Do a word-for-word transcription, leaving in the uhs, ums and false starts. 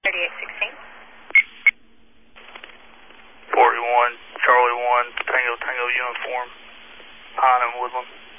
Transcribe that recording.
thirty-eight sixteen. forty-one, Charlie one, Tango Tango uniform, Pine and Woodland.